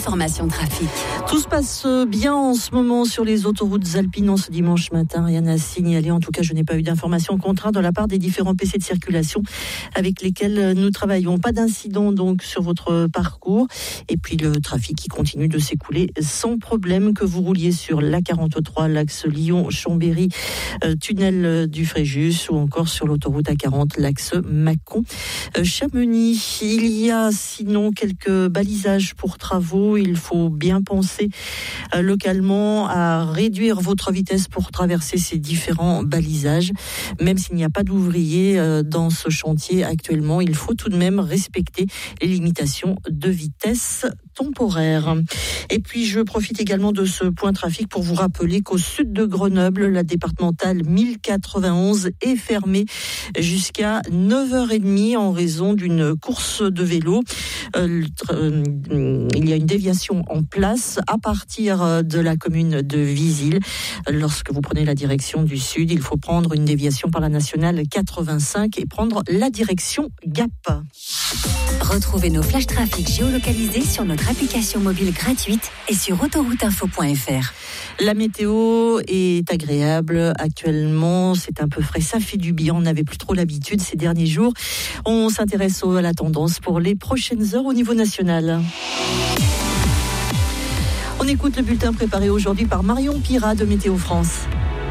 l'information trafic. Tout se passe bien en ce moment sur les autoroutes alpines en ce dimanche matin. Rien à signaler. En tout cas, je n'ai pas eu d'informations contraires de la part des différents PC de circulation avec lesquels nous travaillons. Pas d'incident donc sur votre parcours. Et puis le trafic qui continue de s'écouler sans problème, que vous rouliez sur l'A43, l'axe Lyon-Chambéry, tunnel du Fréjus, ou encore sur l'autoroute A40, l'axe Mâcon-Chamonix. Il y a sinon quelques balisages pour travaux. Il faut bien penser localement à réduire votre vitesse pour traverser ces différents balisages. Même s'il n'y a pas d'ouvriers dans ce chantier actuellement, il faut tout de même respecter les limitations de vitesse temporaire. Et puis je profite également de ce point trafic pour vous rappeler qu'au sud de Grenoble, la départementale 1091 est fermée jusqu'à 9h30 en raison d'une course de vélo. Il y a une déviation en place à partir de la commune de Visil. Lorsque vous prenez la direction du sud, il faut prendre une déviation par la nationale 85 et prendre la direction Gap. Retrouvez nos flash trafic géolocalisés sur notre application mobile gratuite et sur autorouteinfo.fr. La météo est agréable actuellement, c'est un peu frais, ça fait du bien, on n'avait plus trop l'habitude ces derniers jours. On s'intéresse à la tendance pour les prochaines heures au niveau national. On écoute le bulletin préparé aujourd'hui par Marion Pirat de Météo France.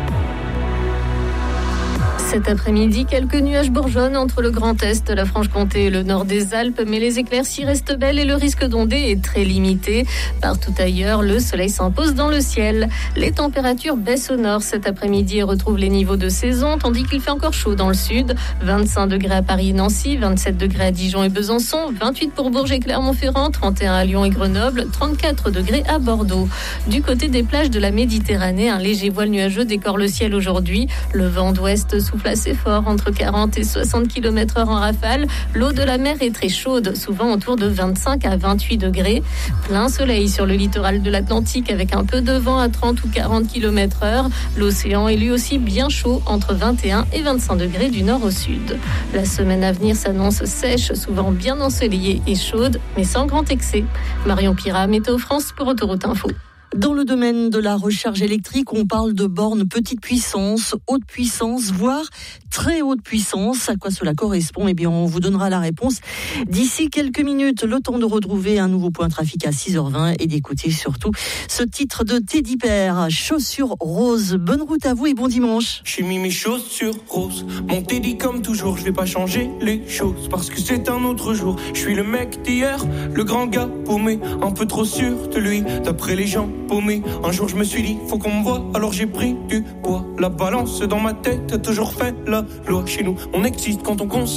Cet après-midi, quelques nuages bourgeonnent entre le Grand Est, la Franche-Comté et le nord des Alpes, mais les éclaircies restent belles et le risque d'ondée est très limité. Partout ailleurs, le soleil s'impose dans le ciel. Les températures baissent au nord cet après-midi et retrouvent les niveaux de saison, tandis qu'il fait encore chaud dans le sud. 25 degrés à Paris et Nancy, 27 degrés à Dijon et Besançon, 28 pour Bourges et Clermont-Ferrand, 31 à Lyon et Grenoble, 34 degrés à Bordeaux. Du côté des plages de la Méditerranée, un léger voile nuageux décore le ciel aujourd'hui. Le vent d'ouest souffle assez fort, entre 40 et 60 km/h en rafale. L'eau de la mer est très chaude, souvent autour de 25 à 28 degrés. Plein soleil sur le littoral de l'Atlantique avec un peu de vent à 30 ou 40 km/h. L'océan est lui aussi bien chaud, entre 21 et 25 degrés du nord au sud. La semaine à venir s'annonce sèche, souvent bien ensoleillée et chaude, mais sans grand excès. Marion Pirat, Météo France pour Autoroute Info. Dans le domaine de la recharge électrique, on parle de bornes petite puissance, haute puissance, voire très haute puissance. À quoi cela correspond ? Eh bien, on vous donnera la réponse d'ici quelques minutes. Le temps de retrouver un nouveau point trafic à 6h20 et d'écouter surtout ce titre de Teddy Bear, Chaussures roses. Bonne route à vous et bon dimanche. J'ai mis mes chaussures roses, mon Teddy comme toujours. Je vais pas changer les choses parce que c'est un autre jour. Je suis le mec d'hier, le grand gars paumé, un peu trop sûr de lui, d'après les gens paumé. Un jour je me suis dit faut qu'on me voit, alors j'ai pris du poids. La balance dans ma tête a toujours fait la loi. Chez nous on existe quand on consomme.